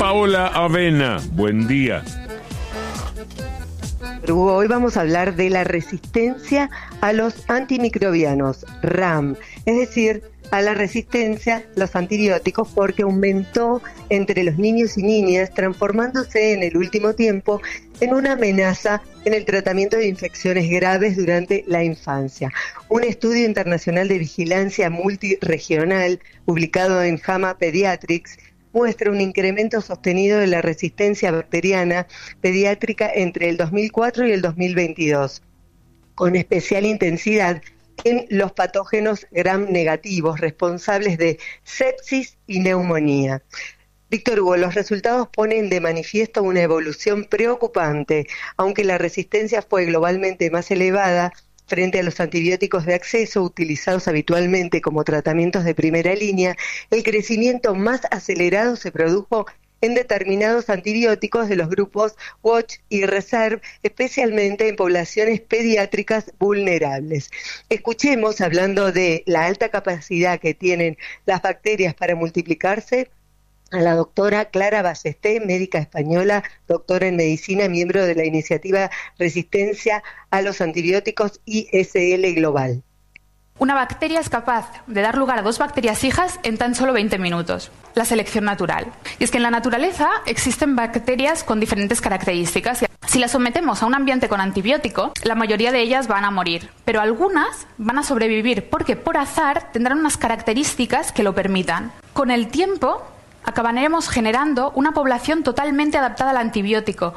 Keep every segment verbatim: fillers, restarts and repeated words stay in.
Paola Avena, buen día. Hoy vamos a hablar de la resistencia a los antimicrobianos, RAM, es decir, a la resistencia a los antibióticos, porque aumentó entre los niños y niñas, transformándose en el último tiempo en una amenaza en el tratamiento de infecciones graves durante la infancia. Un estudio internacional de vigilancia multirregional publicado en JAMA Pediatrics muestra un incremento sostenido de la resistencia bacteriana pediátrica entre el dos mil cuatro y el dos mil veintidós, con especial intensidad en los patógenos gram negativos responsables de sepsis y neumonía. Víctor Hugo, los resultados ponen de manifiesto una evolución preocupante, aunque la resistencia fue globalmente más elevada frente a los antibióticos de acceso utilizados habitualmente como tratamientos de primera línea. El crecimiento más acelerado se produjo en determinados antibióticos de los grupos Watch y Reserve, especialmente en poblaciones pediátricas vulnerables. Escuchemos, hablando de la alta capacidad que tienen las bacterias para multiplicarse, a la doctora Clara Ballesté, médica española, doctora en medicina, miembro de la iniciativa Resistencia a los Antibióticos I S L Global. Una bacteria es capaz de dar lugar a dos bacterias hijas en tan solo veinte minutos. La selección natural. Y es que en la naturaleza existen bacterias con diferentes características. Si las sometemos a un ambiente con antibiótico, la mayoría de ellas van a morir. Pero algunas van a sobrevivir porque por azar tendrán unas características que lo permitan. Con el tiempo acabaremos generando una población totalmente adaptada al antibiótico.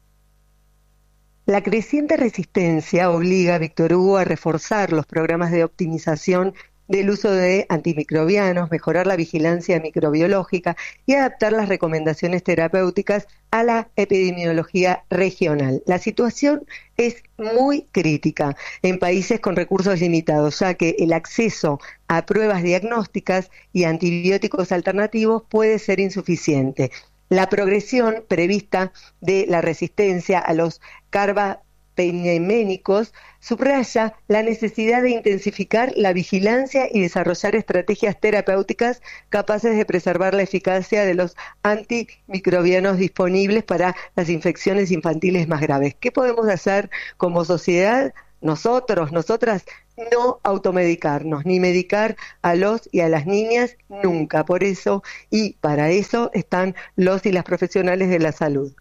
La creciente resistencia obliga a Víctor Hugo a reforzar los programas de optimización del uso de antimicrobianos, mejorar la vigilancia microbiológica y adaptar las recomendaciones terapéuticas a la epidemiología regional. La situación es muy crítica en países con recursos limitados, ya que el acceso a pruebas diagnósticas y antibióticos alternativos puede ser insuficiente. La progresión prevista de la resistencia a los carbapenémicos subraya la necesidad de intensificar la vigilancia y desarrollar estrategias terapéuticas capaces de preservar la eficacia de los antimicrobianos disponibles para las infecciones infantiles más graves. ¿Qué podemos hacer como sociedad? Nosotros, nosotras, no automedicarnos, ni medicar a los y a las niñas nunca. Por eso y para eso están los y las profesionales de la salud.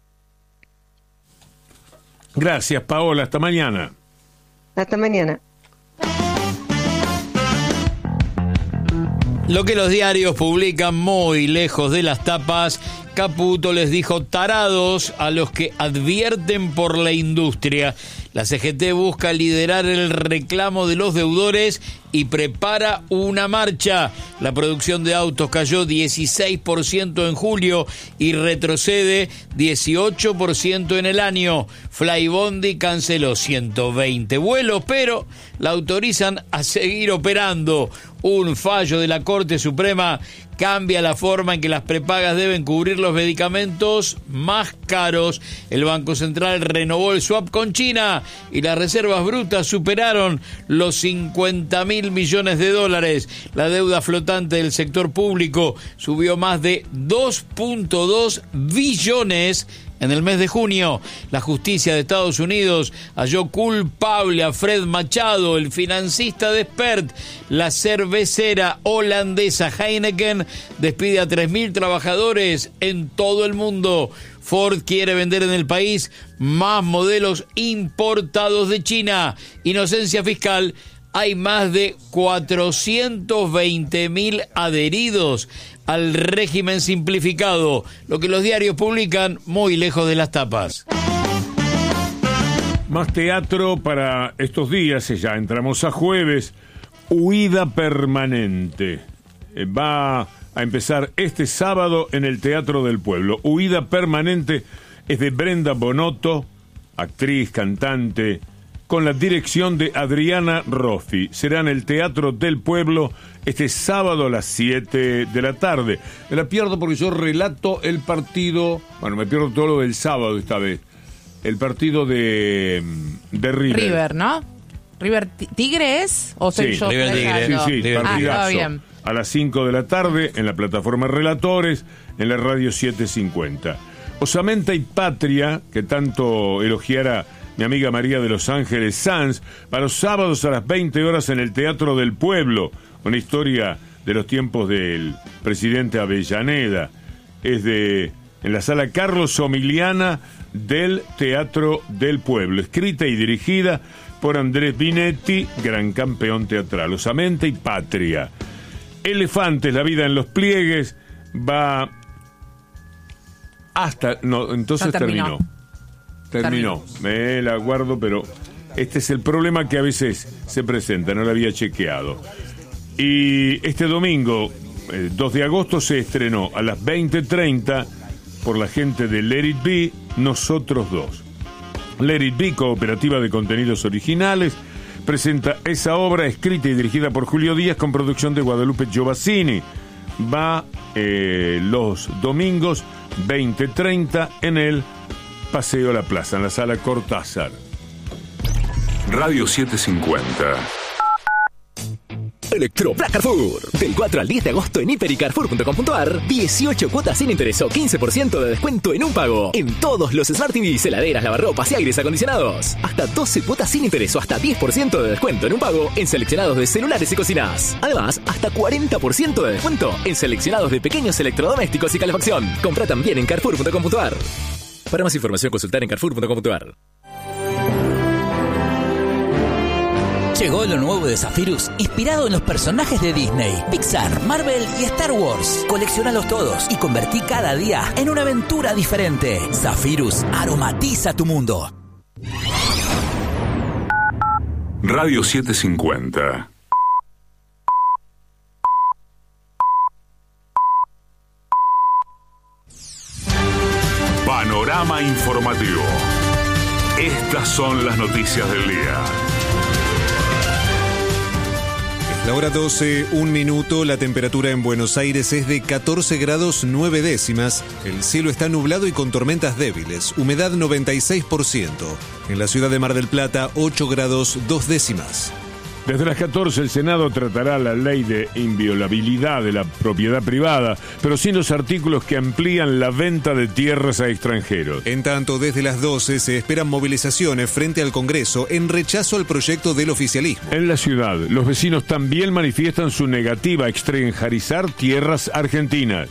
Gracias, Paola. Hasta mañana. Hasta mañana. Lo que los diarios publican muy lejos de las tapas, Caputo les dijo tarados a los que advierten por la industria. La C G T busca liderar el reclamo de los deudores y prepara una marcha. La producción de autos cayó dieciséis por ciento en julio y retrocede dieciocho por ciento en el año. Flybondi canceló ciento veinte vuelos, pero la autorizan a seguir operando. Un fallo de la Corte Suprema cambia la forma en que las prepagas deben cubrir los medicamentos más caros. El Banco Central renovó el swap con China y las reservas brutas superaron los cincuenta mil millones de dólares. La deuda flotante del sector público subió más de dos punto dos billones en el mes de junio. La justicia de Estados Unidos halló culpable a Fred Machado, el financista de Spert. La cervecera holandesa Heineken despide a tres mil trabajadores en todo el mundo. Ford quiere vender en el país más modelos importados de China. Inocencia fiscal. Hay más de cuatrocientos veinte mil adheridos al régimen simplificado, lo que los diarios publican muy lejos de las tapas. Más teatro para estos días, ya entramos a jueves. Huida Permanente. Eh, va a empezar este sábado en el Teatro del Pueblo. Huida Permanente es de Brenda Bonotto, actriz, cantante, con la dirección de Adriana Roffi. Será en el Teatro del Pueblo este sábado a las siete de la tarde. Me la pierdo porque yo relato el partido, bueno, me pierdo todo lo del sábado esta vez, el partido de, de River. River, ¿no? ¿River Tigres o soy sí, yo? River Tigres. Sí, sí, ah, partidazo. todo bien. a las cinco de la tarde en la plataforma Relatores, en la radio setecientos cincuenta. Osamenta y Patria, que tanto elogiara mi amiga María de Los Ángeles Sanz, para los sábados a las veinte horas en el Teatro del Pueblo, una historia de los tiempos del presidente Avellaneda. Es de en la sala Carlos Somiliana del Teatro del Pueblo, escrita y dirigida por Andrés Binetti, gran campeón teatral. Osamenta y Patria. Elefantes, la vida en los pliegues, va hasta... No, entonces Ya terminó. terminó. Terminó. Me la guardo, pero este es el problema que a veces se presenta, no lo había chequeado. Y este domingo, eh, dos de agosto, se estrenó a las veinte treinta por la gente de Let It Be, Nosotros Dos. Let It Be, cooperativa de contenidos originales, presenta esa obra escrita y dirigida por Julio Díaz con producción de Guadalupe Giovassini. Va eh, los domingos veinte treinta en el Paseo La Plaza, en la sala Cortázar. Radio setecientos cincuenta. Electro Black Carrefour. Del cuatro al diez de agosto en hiper y carrefour punto com punto ar. dieciocho cuotas sin interés o quince por ciento de descuento en un pago. En todos los Smart T Vs, heladeras, lavarropas y aires acondicionados. Hasta doce cuotas sin interés o hasta diez por ciento de descuento en un pago en seleccionados de celulares y cocinas. Además, hasta cuarenta por ciento de descuento en seleccionados de pequeños electrodomésticos y calefacción. Compra también en carrefour punto com punto ar. Para más información, consultar en carrefour punto com punto ar. Llegó lo nuevo de Zephyrus, inspirado en los personajes de Disney, Pixar, Marvel y Star Wars. Colecciónalos todos y convertí cada día en una aventura diferente. Zephyrus aromatiza tu mundo. Radio setecientos cincuenta. Panorama informativo. Estas son las noticias del día. La hora doce, un minuto, la temperatura en Buenos Aires es de catorce grados nueve décimas, el cielo está nublado y con tormentas débiles, humedad noventa y seis por ciento. En la ciudad de Mar del Plata, ocho grados dos décimas. Desde las catorce el Senado tratará la ley de inviolabilidad de la propiedad privada, pero sin los artículos que amplían la venta de tierras a extranjeros. En tanto, desde las doce se esperan movilizaciones frente al Congreso en rechazo al proyecto del oficialismo. En la ciudad, los vecinos también manifiestan su negativa a extranjerizar tierras argentinas.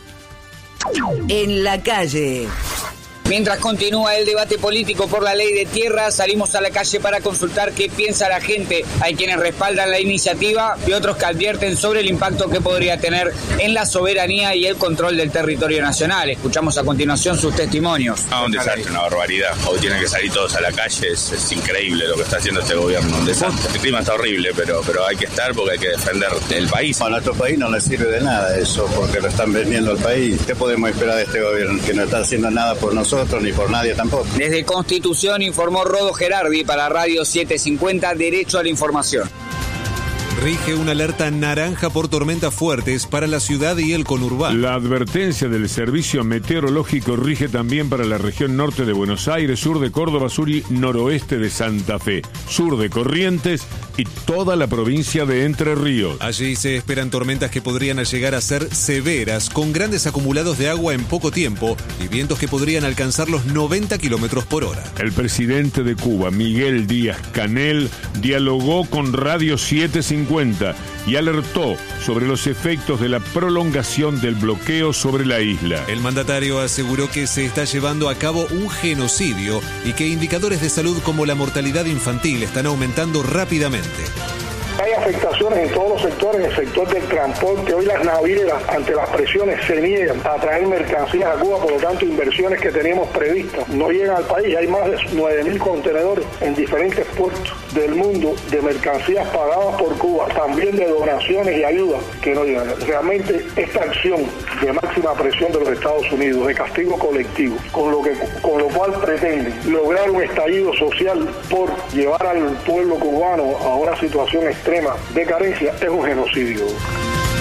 En la calle. Mientras continúa el debate político por la ley de tierras, salimos a la calle para consultar qué piensa la gente. Hay quienes respaldan la iniciativa y otros que advierten sobre el impacto que podría tener en la soberanía y el control del territorio nacional. Escuchamos a continuación sus testimonios. Ah, un desastre, una barbaridad. Hoy tienen que salir todos a la calle, es, es increíble lo que está haciendo este gobierno, un desastre. El clima está horrible, pero, pero hay que estar porque hay que defender el país. A nuestro país no le sirve de nada eso, porque lo están vendiendo al país. ¿Qué podemos esperar de este gobierno? Que no está haciendo nada por nosotros ni por nadie tampoco. Desde Constitución informó Rodo Gerardi para Radio setecientos cincuenta, Derecho a la Información. Rige una alerta naranja por tormentas fuertes para la ciudad y el conurbano. La advertencia del servicio meteorológico rige también para la región norte de Buenos Aires, sur de Córdoba, sur y noroeste de Santa Fe, sur de Corrientes y toda la provincia de Entre Ríos. Allí se esperan tormentas que podrían llegar a ser severas, con grandes acumulados de agua en poco tiempo y vientos que podrían alcanzar los noventa kilómetros por hora. El presidente de Cuba, Miguel Díaz-Canel, dialogó con Radio setecientos cincuenta y alertó sobre los efectos de la prolongación del bloqueo sobre la isla. El mandatario aseguró que se está llevando a cabo un genocidio y que indicadores de salud como la mortalidad infantil están aumentando rápidamente. Hay afectaciones en todos los sectores, en el sector del transporte. Hoy las navieras, ante las presiones, se niegan a traer mercancías a Cuba, por lo tanto, inversiones que teníamos previstas no llegan al país. Hay más de nueve mil contenedores en diferentes puertos del mundo de mercancías pagadas por Cuba, también de donaciones y ayudas que no llegan. Realmente, esta acción de máxima presión de los Estados Unidos, de castigo colectivo, con lo, que, con lo cual pretende lograr un estallido social por llevar al pueblo cubano a una situación extrema de carencia, es un genocidio.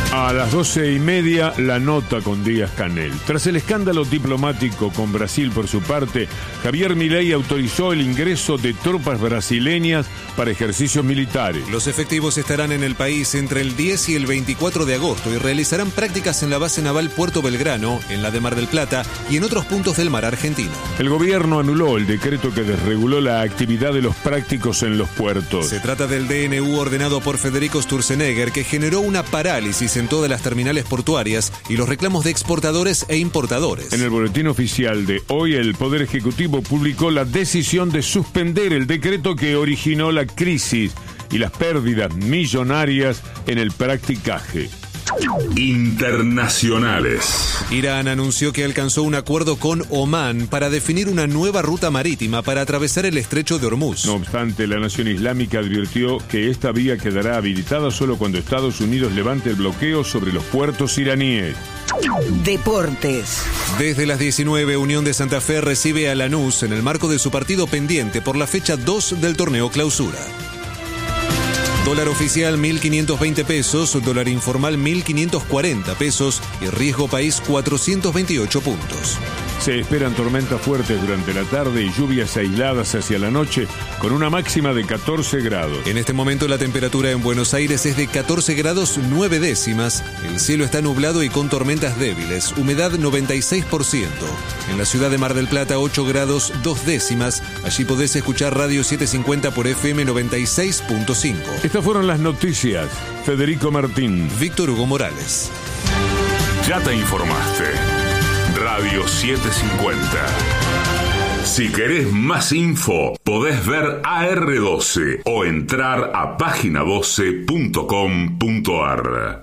A las doce y media, la nota con Díaz-Canel. Tras el escándalo diplomático con Brasil por su parte, Javier Milei autorizó el ingreso de tropas brasileñas para ejercicios militares. Los efectivos estarán en el país entre el diez y el veinticuatro de agosto y realizarán prácticas en la base naval Puerto Belgrano, en la de Mar del Plata y en otros puntos del mar argentino. El gobierno anuló el decreto que desreguló la actividad de los prácticos en los puertos. Se trata del D N U ordenado por Federico Sturzenegger, que generó una parálisis en todas las terminales portuarias y los reclamos de exportadores e importadores. En el boletín oficial de hoy, el Poder Ejecutivo publicó la decisión de suspender el decreto que originó la crisis y las pérdidas millonarias en el practicaje. Internacionales. Irán anunció que alcanzó un acuerdo con Omán para definir una nueva ruta marítima para atravesar el estrecho de Hormuz. No obstante, la nación islámica advirtió que esta vía quedará habilitada solo cuando Estados Unidos levante el bloqueo sobre los puertos iraníes. Deportes. Desde las diecinueve, Unión de Santa Fe recibe a Lanús en el marco de su partido pendiente por la fecha dos del torneo Clausura. Dólar oficial mil quinientos veinte pesos, dólar informal mil quinientos cuarenta pesos y riesgo país cuatrocientos veintiocho puntos. Se esperan tormentas fuertes durante la tarde y lluvias aisladas hacia la noche con una máxima de catorce grados. En este momento la temperatura en Buenos Aires es de catorce grados nueve décimas. El cielo está nublado y con tormentas débiles. Humedad noventa y seis por ciento. En la ciudad de Mar del Plata ocho grados dos décimas. Allí podés escuchar Radio setecientos cincuenta por F M noventa y seis punto cinco. Estas fueron las noticias. Federico Martín. Víctor Hugo Morales. Ya te informaste. Radio setecientos cincuenta. Si querés más info, podés ver A R doce o entrar a página doce punto com punto a r.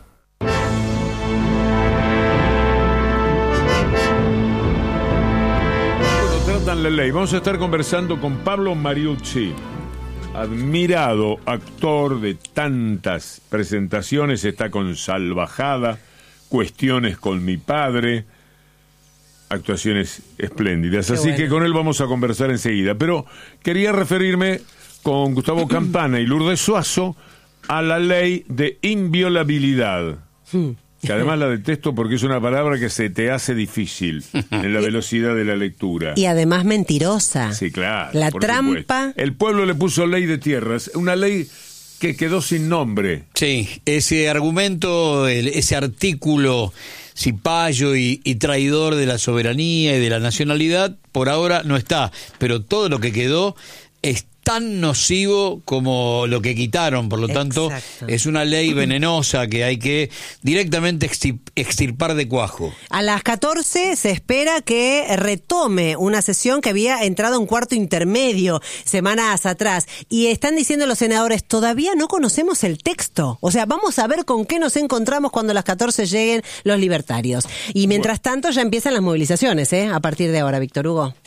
Bueno, tratan la ley. Vamos a estar conversando con Pablo Mariucci, admirado actor de tantas presentaciones. Está con Salvajada, Cuestiones con mi padre, actuaciones espléndidas. Qué Así bueno. que con él vamos a conversar enseguida. Pero quería referirme con Gustavo Campana y Lourdes Suazo a la ley de inviolabilidad. Que además la detesto porque es una palabra que se te hace difícil en la velocidad de la lectura. Y además mentirosa. Sí, claro. La trampa. Supuesto. El pueblo le puso ley de tierras, una ley que quedó sin nombre. Sí, ese argumento, el, ese artículo cipayo y, y traidor de la soberanía y de la nacionalidad, por ahora no está, pero todo lo que quedó es tan nocivo como lo que quitaron, por lo tanto, exacto, es una ley venenosa que hay que directamente extirpar de cuajo. A las catorce se espera que retome una sesión que había entrado en cuarto intermedio semanas atrás, y están diciendo los senadores, todavía no conocemos el texto, o sea, vamos a ver con qué nos encontramos cuando a las catorce lleguen los libertarios. Y mientras tanto ya empiezan las movilizaciones, ¿eh? A partir de ahora, Víctor Hugo.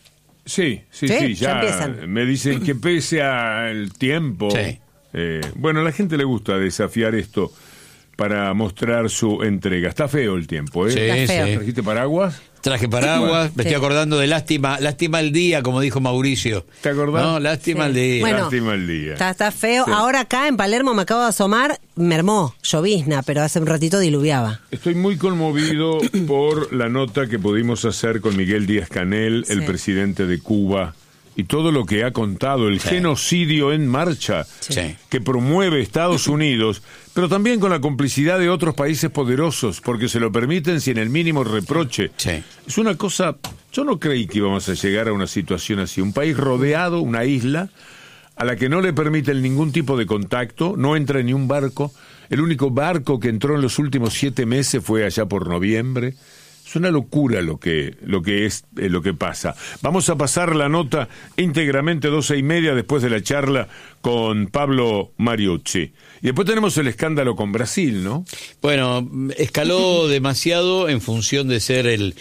Sí, sí, sí, sí, ya, ya me dicen que pese al tiempo, sí. eh, bueno, a la gente le gusta desafiar esto para mostrar su entrega. Está feo el tiempo, ¿eh? Sí, Está feo. sí. ¿Trajiste paraguas? Traje paraguas, me sí. estoy acordando de lástima, lástima el día, como dijo Mauricio. ¿Te acordás? No, lástima sí. el día. Bueno, lástima el día. Está, está feo. Sí. Ahora acá en Palermo me acabo de asomar, mermó, llovizna, pero hace un ratito diluviaba. Estoy muy conmovido por la nota que pudimos hacer con Miguel Díaz-Canel, sí. el presidente de Cuba, y todo lo que ha contado, el sí. genocidio en marcha sí. que promueve Estados Unidos, pero también con la complicidad de otros países poderosos, porque se lo permiten sin el mínimo reproche. Sí. Es una cosa, yo no creí que íbamos a llegar a una situación así, un país rodeado, una isla, a la que no le permiten ningún tipo de contacto, no entra ni un barco, el único barco que entró en los últimos siete meses fue allá por noviembre. Es una locura lo que lo que es eh, lo que pasa. Vamos a pasar la nota íntegramente doce y media después de la charla con Pablo Mariucci. Y después tenemos el escándalo con Brasil, ¿no? Bueno, escaló demasiado en función de ser el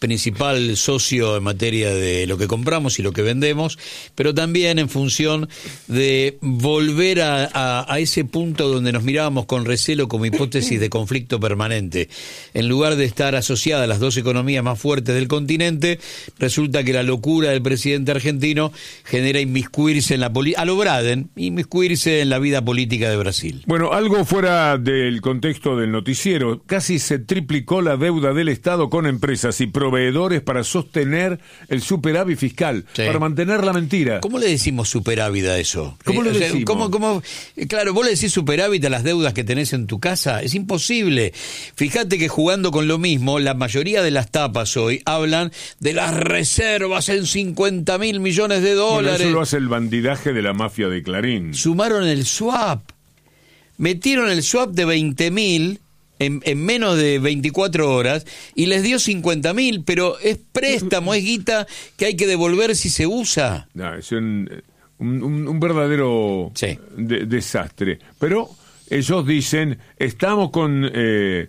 principal socio en materia de lo que compramos y lo que vendemos, pero también en función de volver a, a, a ese punto donde nos mirábamos con recelo como hipótesis de conflicto permanente. En lugar de estar asociada a las dos economías más fuertes del continente, resulta que la locura del presidente argentino genera inmiscuirse en la política, a lo Braden, inmiscuirse en la vida política de Brasil. Bueno, algo fuera del contexto del noticiero, casi se triplicó la deuda del Estado con empresas y proveedores para sostener el superávit fiscal, sí. para mantener la mentira. ¿Cómo le decimos superávit a eso? ¿Cómo eh, le o sea, decimos? ¿cómo, cómo, claro, vos le decís superávit a las deudas que tenés en tu casa, es imposible. Fíjate que jugando con lo mismo, la mayoría de las tapas hoy hablan de las reservas en cincuenta mil millones de dólares. Bueno, eso lo hace el bandidaje de la mafia de Clarín. Sumaron el swap, metieron el swap de veinte mil en, en menos de veinticuatro horas y les dio cincuenta mil, pero es préstamo, es guita que hay que devolver si se usa. No, es un, un, un verdadero sí. de, desastre. Pero ellos dicen, estamos con eh,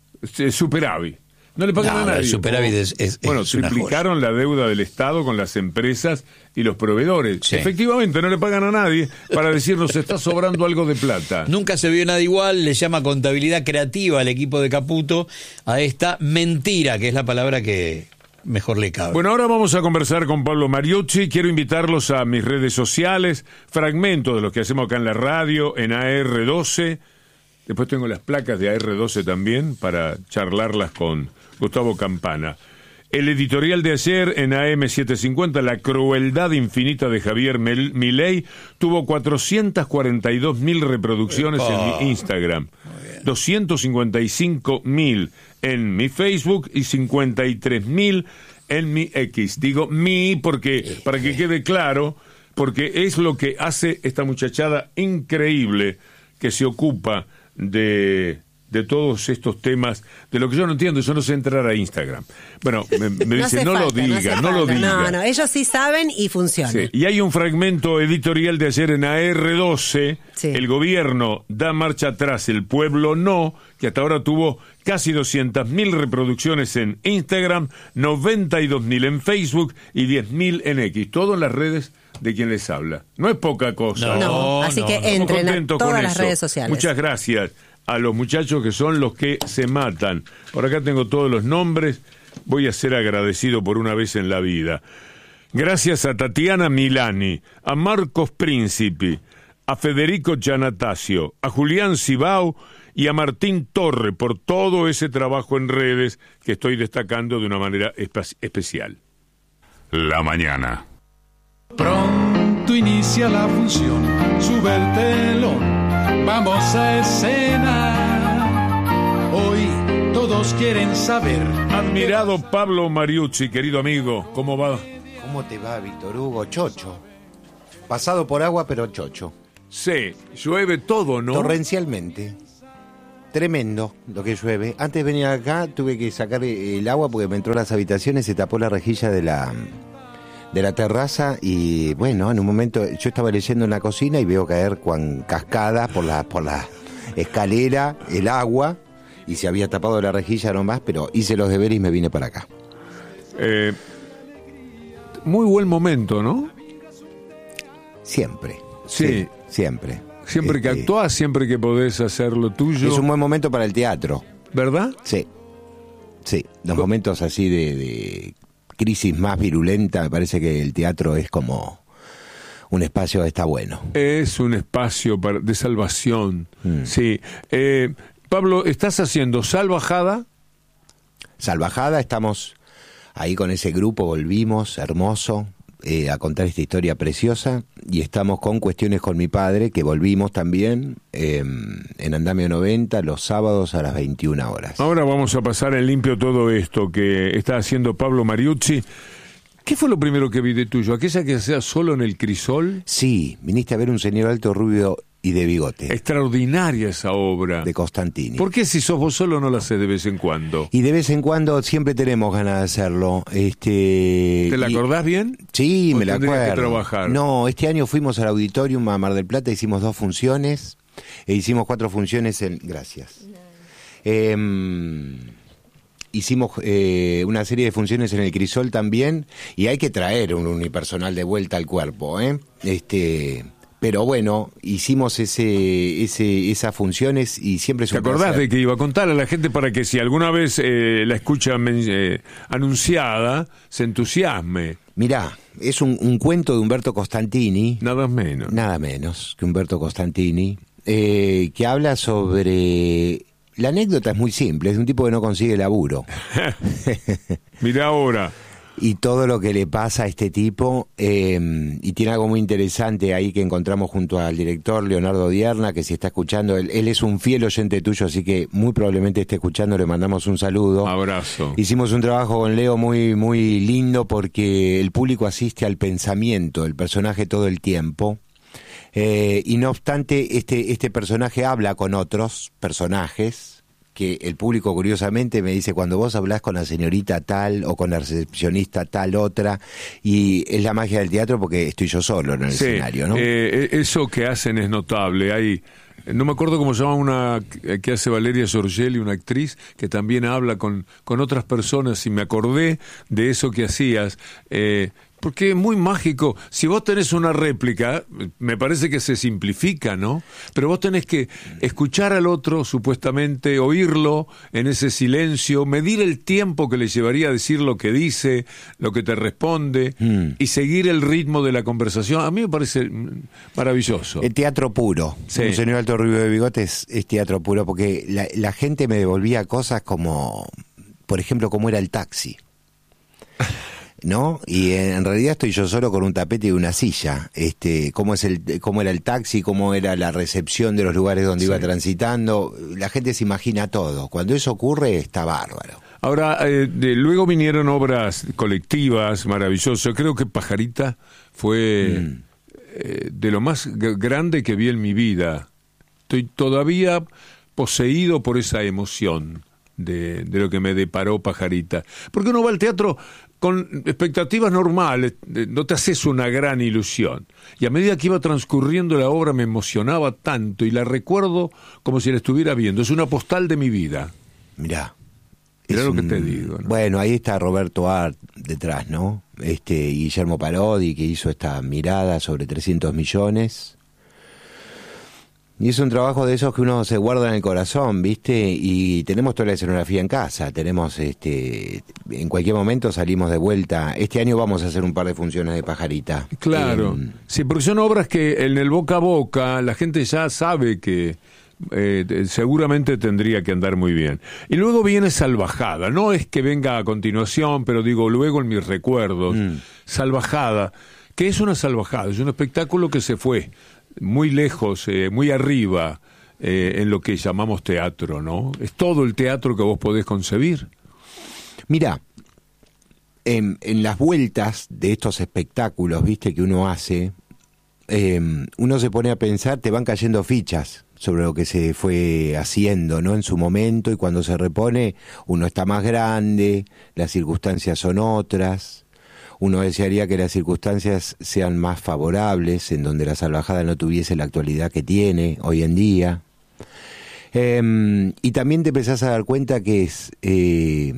superávit. No le pagan no, a nadie. El superávit es, es, bueno, es una triplicaron joya. la deuda del Estado con las empresas y los proveedores. Sí. Efectivamente, no le pagan a nadie para decirnos está sobrando algo de plata. Nunca se vio nada igual, le llama contabilidad creativa al equipo de Caputo a esta mentira, que es la palabra que mejor le cabe. Bueno, ahora vamos a conversar con Pablo Mariucci. Quiero invitarlos a mis redes sociales, fragmentos de los que hacemos acá en la radio, en A R doce. Después tengo las placas de A R doce también para charlarlas con Gustavo Campana. El editorial de ayer en A M setecientos cincuenta, La crueldad infinita de Javier Milei, tuvo cuatrocientas cuarenta y dos mil reproducciones oh. en mi Instagram, doscientas cincuenta y cinco mil en mi Facebook y cincuenta y tres mil en mi X. Digo mi porque para que quede claro, porque es lo que hace esta muchachada increíble que se ocupa de... de todos estos temas, de lo que yo no entiendo, yo no sé entrar a Instagram. Bueno, me, me dicen, no, no lo diga, no, no lo diga. No, no, ellos sí saben y funciona. Sí. Y hay un fragmento editorial de ayer en A R doce, sí. El gobierno da marcha atrás, el pueblo no, que hasta ahora tuvo casi doscientas mil reproducciones en Instagram, noventa y dos mil en Facebook y diez mil en X, todo en las redes de quien les habla. No es poca cosa. No, no así no, que no. entren a todas las eso. redes sociales. Muchas gracias a los muchachos que son los que se matan. Por acá tengo todos los nombres. Voy a ser agradecido por una vez en la vida. Gracias a Tatiana Milani, a Marcos Príncipe, a Federico Giannatasio, a Julián Cibao y a Martín Torre por todo ese trabajo en redes que estoy destacando de una manera espe- especial. La mañana. Pronto inicia la función, sube el telón. Vamos a escena. Hoy todos quieren saber. Admirado Pablo Mariucci, querido amigo, ¿cómo va? ¿Cómo te va, Víctor Hugo? Chocho. Pasado por agua, pero chocho. Sí, llueve todo, ¿no? Torrencialmente. Tremendo lo que llueve. Antes de venir acá tuve que sacar el agua porque me entró a las habitaciones, se tapó la rejilla de la... de la terraza y bueno, en un momento yo estaba leyendo en la cocina y veo caer cuan cascada por la por la escalera el agua y se había tapado la rejilla nomás, pero hice los deberes y me vine para acá. Eh, muy buen momento, ¿no? Siempre. Sí. sí siempre. Siempre este, que actuás, siempre que podés hacer lo tuyo. Es un buen momento para el teatro. ¿Verdad? Sí. Sí, los momentos así de... de crisis más virulenta, me parece que el teatro es como un espacio que está bueno. Es un espacio para, de salvación, mm. sí. Eh, Pablo, ¿estás haciendo Salvajada? Salvajada, estamos ahí con ese grupo, volvimos, hermoso, eh, a contar esta historia preciosa, y estamos con Cuestiones con mi padre, que volvimos también eh, en Andamio noventa, los sábados a las veintiuna horas. Ahora vamos a pasar en limpio todo esto que está haciendo Pablo Mariucci. ¿Qué fue lo primero que vi de tuyo? ¿Aquella que hacía solo en el crisol? Sí, viniste a ver Un señor alto, rubio y de bigote. Extraordinaria esa obra. De Costantini. ¿Por qué si sos vos solo no la haces de vez en cuando? Y de vez en cuando siempre tenemos ganas de hacerlo. Este, ¿Te la acordás y... bien? Sí, me la acuerdo. Que trabajar? No, este año fuimos al Auditorium a Mar del Plata, hicimos dos funciones, e hicimos cuatro funciones en... Gracias. Eh, hicimos eh, una serie de funciones en el Crisol también, y hay que traer un unipersonal de vuelta al cuerpo, ¿eh? Este... Pero bueno, hicimos ese, ese, esas funciones y siempre es un ¿Te acordás placer. de que iba a contar a la gente para que si alguna vez eh, la escucha eh, anunciada, se entusiasme? Mirá, es un, un cuento de Umberto Costantini. Nada menos. Nada menos que Umberto Costantini, eh, que habla sobre... La anécdota es muy simple, es un tipo que no consigue laburo. Mirá ahora. Y todo lo que le pasa a este tipo, eh, y tiene algo muy interesante ahí que encontramos junto al director Leonardo Dierna, que si está escuchando, él, él es un fiel oyente tuyo, así que muy probablemente esté escuchando, le mandamos un saludo. Abrazo. Hicimos un trabajo con Leo muy, muy lindo porque el público asiste al pensamiento del personaje todo el tiempo. Eh, y no obstante, este, este personaje habla con otros personajes, que el público curiosamente me dice, cuando vos hablás con la señorita tal o con la recepcionista tal otra, y es la magia del teatro porque estoy yo solo en el sí, escenario, ¿no? Eh, eso que hacen es notable. Hay, no me acuerdo cómo se llama una que hace Valeria Sorgelli, una actriz que también habla con, con otras personas, y me acordé de eso que hacías. Eh, Porque es muy mágico. Si vos tenés una réplica, me parece que se simplifica, ¿no? Pero vos tenés que escuchar al otro, supuestamente, oírlo en ese silencio, medir el tiempo que le llevaría a decir lo que dice, lo que te responde, mm. y seguir el ritmo de la conversación. A mí me parece maravilloso. El teatro puro. Sí. Un señor alto rubio de bigotes es teatro puro, porque la, la gente me devolvía cosas como, por ejemplo, cómo era el taxi. ¿No? Y en realidad estoy yo solo con un tapete y una silla. Este, cómo es el, cómo era el taxi, cómo era la recepción de los lugares donde sí. iba transitando. La gente se imagina todo. Cuando eso ocurre, está bárbaro. Ahora, eh, de, luego vinieron obras colectivas maravillosas. Creo que Pajarita fue mm. eh, de lo más g- grande que vi en mi vida. Estoy todavía poseído por esa emoción de, de lo que me deparó Pajarita. Porque uno va al teatro con expectativas normales, no te haces una gran ilusión. Y a medida que iba transcurriendo la obra me emocionaba tanto y la recuerdo como si la estuviera viendo. Es una postal de mi vida. Mirá. Mirá lo un... que te digo, ¿no? Bueno, ahí está Roberto Art detrás, ¿no? Este Guillermo Parodi, que hizo esta mirada sobre trescientos millones. Y es un trabajo de esos que uno se guarda en el corazón, ¿viste? Y tenemos toda la escenografía en casa, tenemos, este, en cualquier momento salimos de vuelta. Este año vamos a hacer un par de funciones de Pajarita. Claro, eh, sí, porque son obras que en el boca a boca la gente ya sabe que eh, seguramente tendría que andar muy bien. Y luego viene Salvajada, no es que venga a continuación, pero digo, luego en mis recuerdos, mm. Salvajada, ¿qué es una salvajada? Es un espectáculo que se fue muy lejos, eh, muy arriba, eh, en lo que llamamos teatro, ¿no? Es todo el teatro que vos podés concebir. Mira, en, en las vueltas de estos espectáculos, viste, que uno hace, eh, uno se pone a pensar, te van cayendo fichas sobre lo que se fue haciendo, ¿no? En su momento, y cuando se repone, uno está más grande, las circunstancias son otras. Uno desearía que las circunstancias sean más favorables, en donde la salvajada no tuviese la actualidad que tiene hoy en día. Eh, y también te empezás a dar cuenta que es... Eh,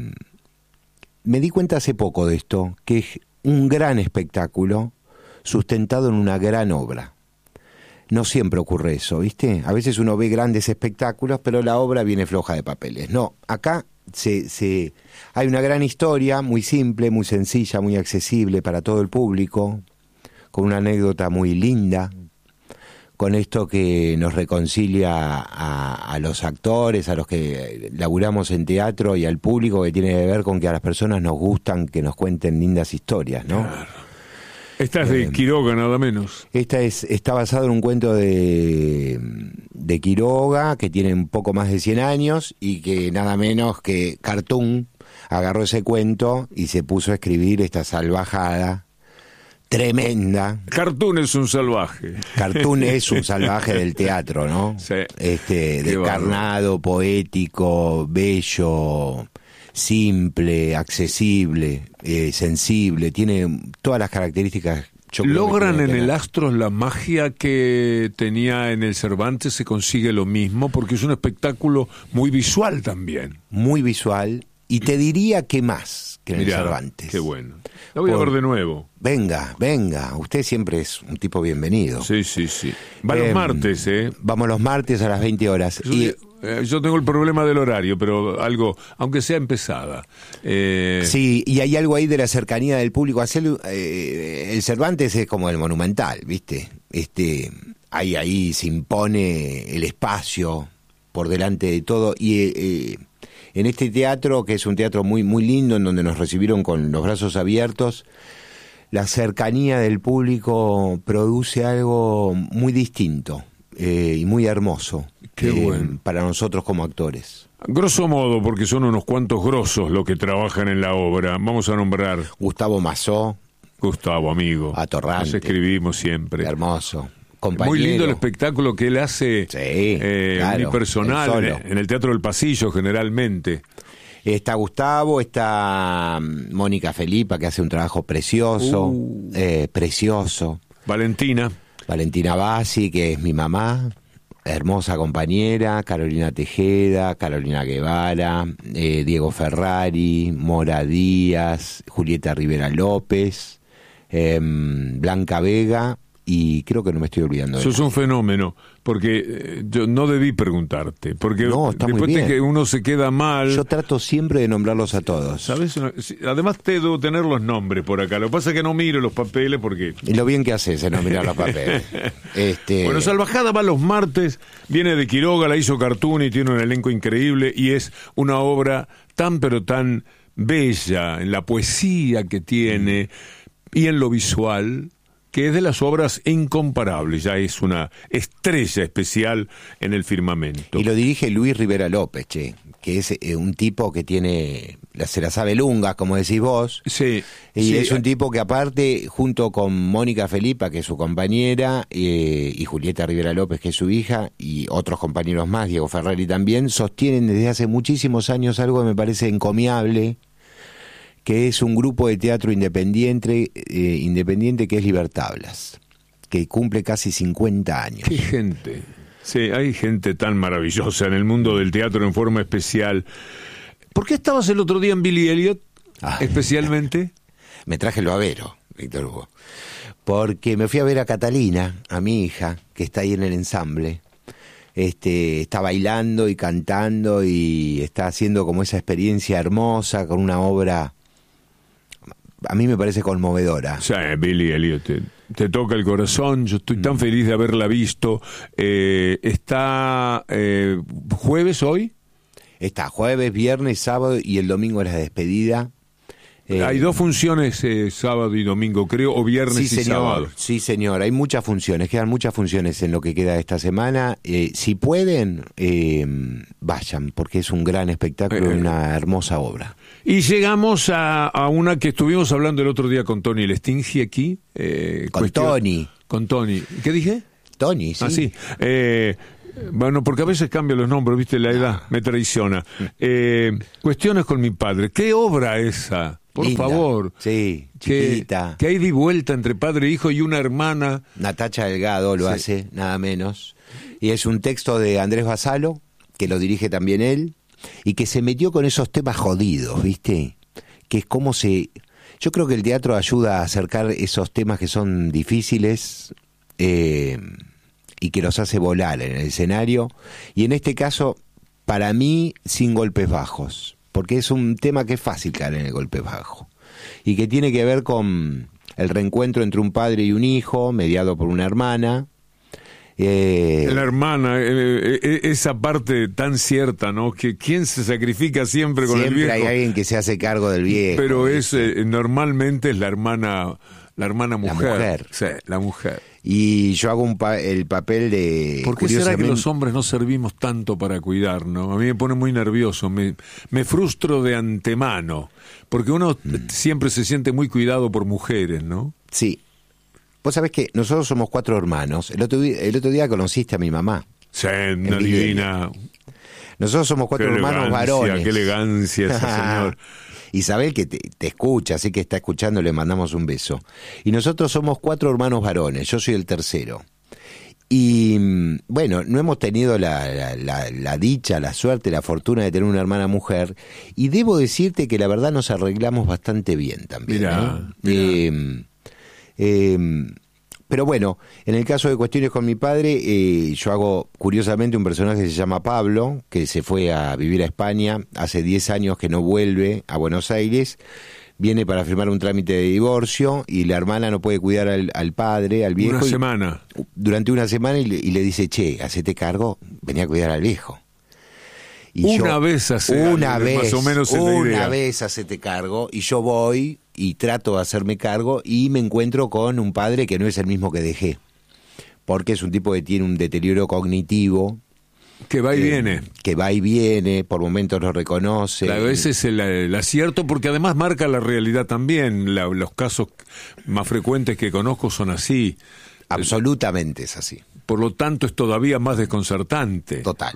me di cuenta hace poco de esto, que es un gran espectáculo sustentado en una gran obra. No siempre ocurre eso, ¿viste? A veces uno ve grandes espectáculos, pero la obra viene floja de papeles. No, acá... Se, se, hay una gran historia, muy simple, muy sencilla, muy accesible para todo el público, con una anécdota muy linda, con esto que nos reconcilia a, a los actores, a los que laburamos en teatro, y al público, que tiene que ver con que a las personas nos gustan que nos cuenten lindas historias, ¿no? Claro. Esta es de eh, Quiroga, nada menos. Esta es está basado en un cuento de, de Quiroga, que tiene un poco más de cien años, y que nada menos que Cartoon agarró ese cuento y se puso a escribir esta salvajada tremenda. Cartoon es un salvaje. Cartoon es un salvaje del teatro, ¿no? Sí. Este, descarnado, poético, bello, simple, accesible, eh, sensible, tiene todas las características. ¿Logran en el Astros la magia que tenía en el Cervantes? ¿Se consigue lo mismo? Porque es un espectáculo muy visual también. Muy visual, y te diría que más que en Mirá, el Cervantes. Qué bueno. La voy a Por- ver de nuevo. Venga, venga, usted siempre es un tipo bienvenido. Sí, sí, sí. Va los Em, martes, ¿eh? Vamos los martes a las veinte horas. Yo, Y, eh, yo tengo el problema del horario, pero algo, aunque sea empezada. Eh, sí, y hay algo ahí de la cercanía del público. Hacer, eh, el Cervantes es como el Monumental, ¿viste? Este, ahí, ahí se impone el espacio por delante de todo. Y eh, en este teatro, que es un teatro muy, muy lindo, en donde nos recibieron con los brazos abiertos, la cercanía del público produce algo muy distinto eh, y muy hermoso. Qué eh, bueno. para nosotros como actores. Grosso modo, porque son unos cuantos grosos los que trabajan en la obra. Vamos a nombrar Gustavo Mazó, Gustavo, amigo. Atorrante. Nos escribimos siempre. Hermoso. Compañero. Muy lindo el espectáculo que él hace, Sí, eh, claro, muy personal, él en, solo. en el Teatro del Pasillo generalmente. Está Gustavo, está mm, Mónica Felipa, que hace un trabajo precioso, Uh. eh, precioso. Valentina. Valentina Bassi, que es mi mamá, hermosa compañera. Carolina Tejeda, Carolina Guevara, eh, Diego Ferrari, Mora Díaz, Julieta Rivera López, eh, Blanca Vega, y creo que no me estoy olvidando de Sos nadie. un fenómeno, porque eh, yo no debí preguntarte, porque No, está muy después de bien. que uno se queda mal. Yo trato siempre de nombrarlos a todos. ¿Sabes? Sí, además te debo tener los nombres por acá. Lo que pasa es que no miro los papeles porque... Y lo bien que haces en no mirar los papeles. Este, Bueno, Salvajada va los martes, viene de Quiroga, la hizo Cartoon y tiene un elenco increíble y es una obra tan pero tan bella en la poesía que tiene y en lo visual, que es de las obras incomparables, ya es una estrella especial en el firmamento. Y lo dirige Luis Rivera López, che, que es eh, un tipo que tiene, la- se la sabe lunga, como decís vos. Sí, Y sí, es un tipo que aparte, junto con Mónica Felipa, que es su compañera, eh, y Julieta Rivera López, que es su hija, y otros compañeros más, Diego Ferrari también, sostienen desde hace muchísimos años algo que me parece encomiable, que es un grupo de teatro independiente, eh, independiente que es Libertablas, que cumple casi cincuenta años. Qué gente. Sí, hay gente tan maravillosa en el mundo del teatro en forma especial. ¿Por qué estabas el otro día en Billy Elliot, Ah. especialmente? Me traje el babero, Víctor Hugo, porque me fui a ver a Catalina, a mi hija, que está ahí en el ensamble. Este, está bailando y cantando y está haciendo como esa experiencia hermosa con una obra, a mí me parece conmovedora. O sea, Billy Elliot, te, te toca el corazón. Yo estoy tan feliz de haberla visto. Eh, está eh, jueves hoy. Está jueves, viernes, sábado y el domingo es la despedida. Eh, Hay dos funciones, eh, sábado y domingo, creo, o viernes Sí, y señor. sábado. Sí, señor. Hay muchas funciones, quedan muchas funciones en lo que queda de esta semana. Eh, si pueden, eh, vayan, porque es un gran espectáculo y Eh, una hermosa obra. Y llegamos a, a una que estuvimos hablando el otro día con Tony Lestingi aquí. Eh, Con cuestión- Tony. Con Tony. ¿Qué dije? Tony, sí. Ah, sí. Eh, bueno, porque a veces cambio los nombres, viste, la edad me traiciona. Eh, cuestiones con mi padre. ¿Qué obra esa? Por Linda. favor. Sí, Que, chiquita. que hay de vuelta entre padre e hijo y una hermana. Natacha Delgado lo Sí. hace, nada menos. Y es un texto de Andrés Basalo, que lo dirige también él, y que se metió con esos temas jodidos, ¿viste? Que es como se... Yo creo que el teatro ayuda a acercar esos temas que son difíciles eh, y que los hace volar en el escenario. Y en este caso, para mí, sin golpes bajos. Porque es un tema que es fácil caer en el golpe bajo. Y que tiene que ver con el reencuentro entre un padre y un hijo, mediado por una hermana. Eh, La hermana, eh, eh, esa parte tan cierta, ¿no? Que quién se sacrifica siempre con siempre el viejo. hay alguien que se hace cargo del viejo. Pero es eh, normalmente es la hermana, la hermana mujer. mujer. Sí, la mujer. Y yo hago un pa- el papel de... ¿Por qué será que curiosamente- los hombres no servimos tanto para cuidar, no? A mí me pone muy nervioso, me, me frustro de antemano, porque uno Mm. siempre se siente muy cuidado por mujeres, ¿no? Sí. Vos sabés que nosotros somos cuatro hermanos. El otro, día, el otro día conociste a mi mamá. Sí, una Billy divina. Nosotros somos cuatro Qué hermanos elegancia, varones. qué elegancia ese señor. Isabel, que te, te escucha, así que está escuchando, le mandamos un beso. Y nosotros somos cuatro hermanos varones, yo soy el tercero. Y bueno, no hemos tenido la, la, la, la dicha, la suerte, la fortuna de tener una hermana mujer, y debo decirte que la verdad nos arreglamos bastante bien también. Mirá, ¿no? mirá. Eh, eh, pero bueno, en el caso de cuestiones con mi padre, eh, yo hago curiosamente un personaje que se llama Pablo, que se fue a vivir a España, hace diez años que no vuelve a Buenos Aires, viene para firmar un trámite de divorcio y la hermana no puede cuidar al, al padre, al viejo. Una y, semana. Durante una semana y le, y le dice, che, hacete cargo, venía a cuidar al viejo. Y una yo, vez hace una vez, más o menos es la una idea. vez hacete cargo, y yo voy y trato de hacerme cargo y me encuentro con un padre que no es el mismo que dejé, porque es un tipo que tiene un deterioro cognitivo. Que va y eh, viene. Que va y viene, por momentos lo reconoce. Claro, ese es el, el acierto, porque además marca la realidad también. La, los casos más frecuentes que conozco son así. Absolutamente es así. Por lo tanto, es todavía más desconcertante. Total.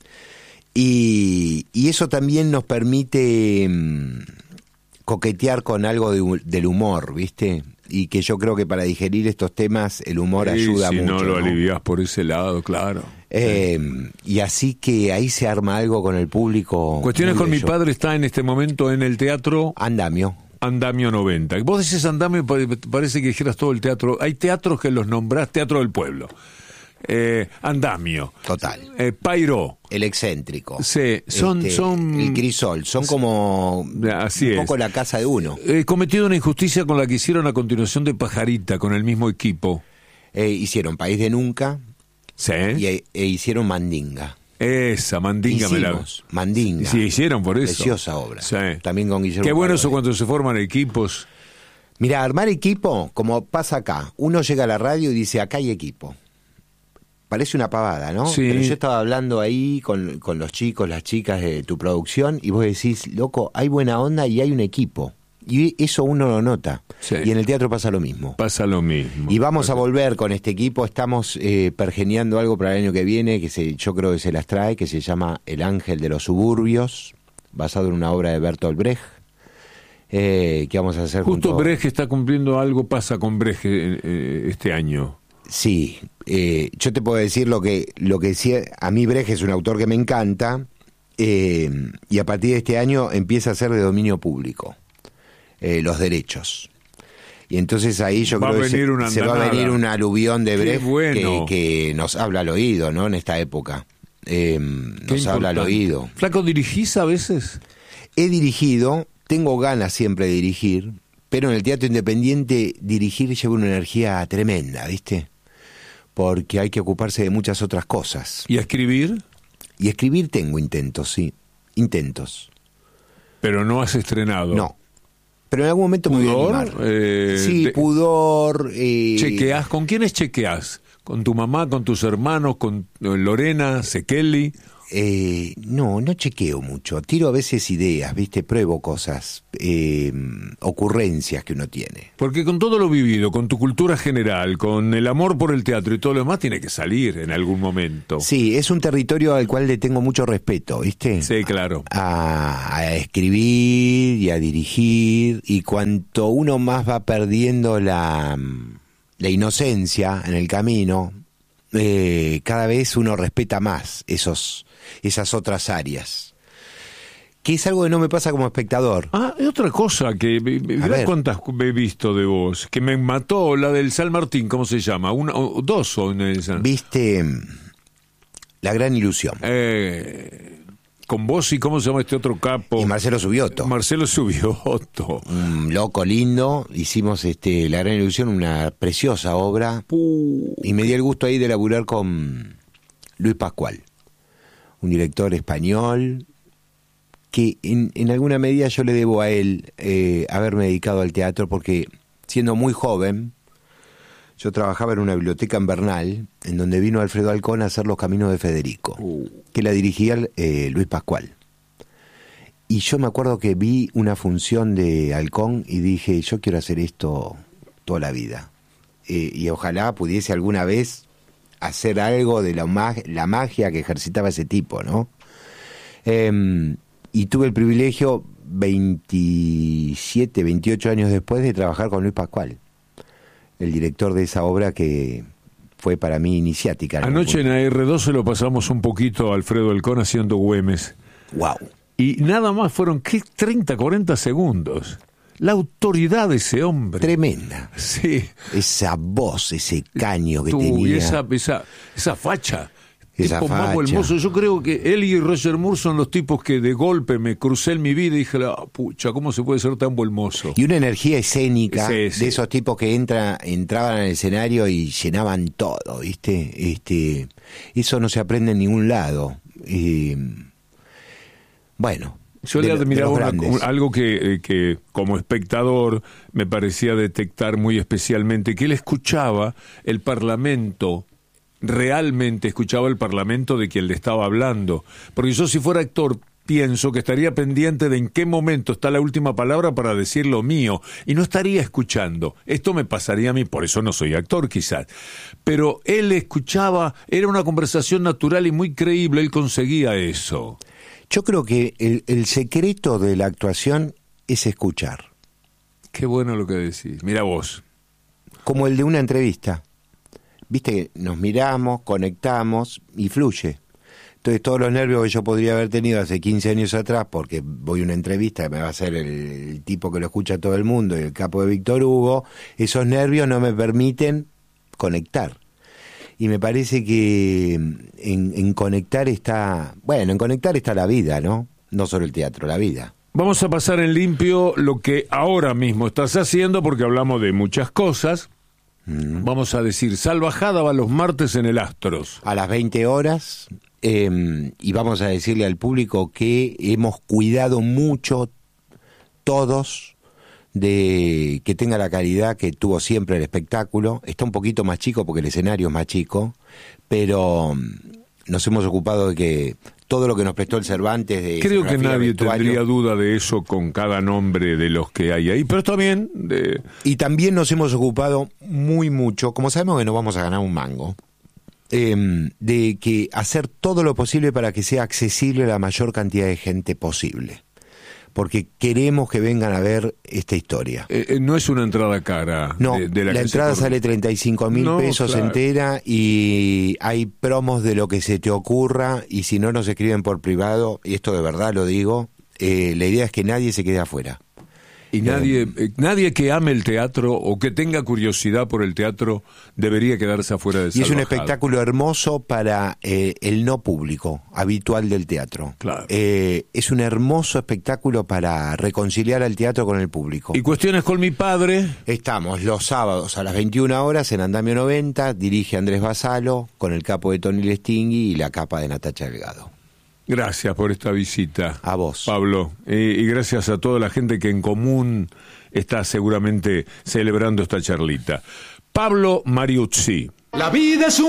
Y, y eso también nos permite mmm, coquetear con algo de, del humor, ¿viste? Y que yo creo que para digerir estos temas el humor Sí, ayuda si mucho. no lo ¿no? aliviás por ese lado, claro. Eh, y así que ahí se arma algo con el público. Cuestiones muy con mi bello. padre está en este momento en el teatro Andamio. Andamio noventa. Vos decís Andamio, pare- parece que dijeras todo el teatro. Hay teatros que los nombrás Teatro del Pueblo. Eh, Andamio. Total. Eh, Pairó. El excéntrico. Sí, son... Este, son el crisol. Son como Así un es. poco la casa de uno. He cometido una injusticia con la que hicieron a continuación de Pajarita, con el mismo equipo. Eh, hicieron País de Nunca. Sí. Y, e, e hicieron Mandinga. Esa, Mandinga me la... Hicimos Mandinga. Sí, hicieron por eso. Preciosa obra. Sí. También con Guillermo. Qué bueno eso Parodi. cuando se forman equipos. Mira, armar equipo, como pasa acá. Uno llega a la radio y dice, acá hay equipo. Parece una pavada, ¿no? Sí. Pero yo estaba hablando ahí con, con los chicos, las chicas de tu producción, y vos decís, loco, hay buena onda y hay un equipo. Y eso uno lo nota. Sí. Y en el teatro pasa lo mismo. Pasa lo mismo. Y vamos a volver con este equipo. Estamos eh, pergeneando algo para el año que viene, que se, yo creo que se las trae, que se llama El Ángel de los Suburbios, basado en una obra de Bertolt Brecht, eh, que vamos a hacer Justo junto... Brecht está cumpliendo algo, pasa con Brecht eh, eh, este año. Sí, eh, yo te puedo decir lo que, lo que sí, a mí Brecht es un autor que me encanta, eh, y a partir de este año empieza a ser de dominio público, eh, los derechos. Y entonces ahí yo Va creo a que se, venir una se va a andanada. venir un aluvión de Qué Brecht bueno. que, que nos habla al oído, ¿no? En esta época. Eh, Qué nos habla al importante. oído. Flaco, ¿dirigís a veces? He dirigido, tengo ganas siempre de dirigir, pero en el teatro independiente dirigir lleva una energía tremenda, ¿viste? Porque hay que ocuparse de muchas otras cosas. ¿Y a escribir? Y escribir tengo intentos, sí, intentos. Pero no has estrenado. No, pero en algún momento me voy a ¿Pudor? animar. Eh, Sí, de- pudor. Eh, ¿Chequeás? ¿Con quiénes chequeás? ¿Con tu mamá, con tus hermanos, con eh, Lorena, Sekeli? Eh, no, no chequeo mucho. Tiro a veces ideas, ¿viste? Pruebo cosas, eh, ocurrencias que uno tiene. Porque con todo lo vivido, con tu cultura general, con el amor por el teatro y todo lo demás, tiene que salir en algún momento. Sí, es un territorio al cual le tengo mucho respeto, ¿viste? Sí, claro. A, a escribir y a dirigir, y cuanto uno más va perdiendo la, la inocencia en el camino, eh, cada vez uno respeta más esos, esas otras áreas. Que es algo que no me pasa como espectador. Ah, y otra cosa que... Mirá ver. cuántas he visto de vos. Que me mató la del San Martín, ¿cómo se llama? Una, o, dos son en el San... Viste La Gran Ilusión. Eh, con vos y ¿cómo se llama este otro capo? Y Marcelo Subioto. Marcelo Subioto. Un loco lindo. Hicimos este La Gran Ilusión, una preciosa obra. Y me di el gusto ahí de laburar con Luis Pascual, un director español que en, en alguna medida yo le debo a él eh, haberme dedicado al teatro, porque siendo muy joven yo trabajaba en una biblioteca en Bernal, en donde vino Alfredo Alcón a hacer Los Caminos de Federico, Uh. que la dirigía eh, Luis Pascual. Y yo me acuerdo que vi una función de Alcón y dije, yo quiero hacer esto toda la vida. Eh, y ojalá pudiese alguna vez hacer algo de la, mag- la magia que ejercitaba ese tipo, ¿no? Eh, y tuve el privilegio, veintisiete, veintiocho años después, de trabajar con Luis Pascual, el director de esa obra que, fue para mí iniciática. Anoche en A R doce lo pasamos un poquito a Alfredo Elcón haciendo Güemes. Wow. Y nada más fueron, ¿qué? treinta, cuarenta segundos. La autoridad de ese hombre. Tremenda. Sí. Esa voz, ese caño que Tú, tenía. Y esa, esa, esa facha. Esa tipo Mago facha. Hermoso. Yo creo que él y Roger Moore son los tipos que de golpe me crucé en mi vida y dije, ah, pucha, ¿cómo se puede ser tan hermoso? Y una energía escénica Sí, sí. de esos tipos que entra, entraban al escenario y llenaban todo, ¿viste? Este, eso no se aprende en ningún lado. Y, bueno. Yo le de- de admiraba los una- grandes. un- algo que, eh, que como espectador me parecía detectar muy especialmente, que él escuchaba el Parlamento, realmente escuchaba el Parlamento de quien le estaba hablando. Porque yo si fuera actor pienso que estaría pendiente de en qué momento está la última palabra para decir lo mío, y no estaría escuchando. Esto me pasaría a mí, por eso no soy actor quizás. Pero él escuchaba, era una conversación natural y muy creíble, él conseguía eso. Yo creo que el, el secreto de la actuación es escuchar. Qué bueno lo que decís. Mira vos. Como el de una entrevista. Viste que nos miramos, conectamos y fluye. Entonces todos los nervios que yo podría haber tenido hace quince años atrás, porque voy a una entrevista que me va a hacer el, el tipo que lo escucha todo el mundo y el capo de Víctor Hugo, esos nervios no me permiten conectar. Y me parece que en, en conectar está, bueno, en conectar está la vida, ¿no? No solo el teatro, la vida. Vamos a pasar en limpio lo que ahora mismo estás haciendo, porque hablamos de muchas cosas. Mm. Vamos a decir, Salvajada va los martes en el Astros. A las veinte horas, eh, y vamos a decirle al público que hemos cuidado mucho todos de que tenga la calidad que tuvo siempre el espectáculo. Está un poquito más chico porque el escenario es más chico, pero nos hemos ocupado de que todo lo que nos prestó el Cervantes de Creo que escenografía, nadie vestuario, tendría duda de eso con cada nombre de los que hay ahí, pero está bien. De... Y también nos hemos ocupado muy mucho, como sabemos que no vamos a ganar un mango, eh, de que hacer todo lo posible para que sea accesible a la mayor cantidad de gente posible. Porque queremos que vengan a ver esta historia. Eh, eh, no es una entrada cara. No, de, de la la que entrada se... sale treinta y cinco mil No, pesos claro. entera y hay promos de lo que se te ocurra y si no nos escriben por privado, y esto de verdad lo digo, eh, la idea es que nadie se quede afuera. Y nadie, eh, nadie que ame el teatro o que tenga curiosidad por el teatro debería quedarse afuera de Y es un Salvajada. espectáculo hermoso para eh, el no público habitual del teatro. Claro. Eh, es un hermoso espectáculo para reconciliar al teatro con el público. Y Cuestiones con mi padre. Estamos los sábados a las veintiuna horas en Andamio noventa, dirige Andrés Basalo, con el capo de Tony Lestingui y la capa de Natacha Delgado. Gracias por esta visita. A vos. Pablo. Eh, y gracias a toda la gente que en común está seguramente celebrando esta charlita. Pablo Mariuzzi. La vida es un